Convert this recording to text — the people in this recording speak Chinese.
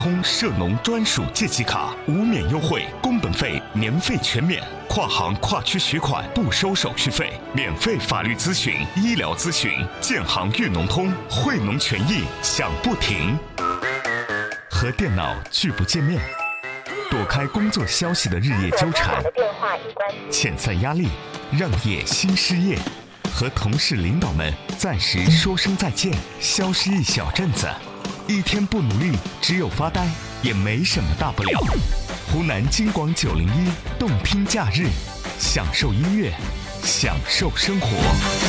通涉农专属借记卡，无免优惠，工本费年费全免，跨行跨区取款不收手续费，免费法律咨询、医疗咨询，建行粤农通，惠农权益享不停。和电脑拒不见面，躲开工作消息的日夜纠缠，遣散压力，让业新失业，和同事领导们暂时说声再见，消失一小阵子。一天不努力，只有发呆，也没什么大不了。湖南金广901动听假日，享受音乐，享受生活。